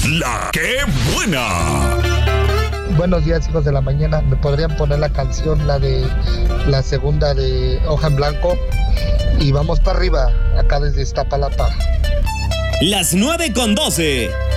La que buena. Buenos días, hijos de la mañana. ¿Me podrían poner la canción, la de la segunda de Hoja en Blanco? Y vamos para arriba, acá desde Iztapalapa. Las 9:12.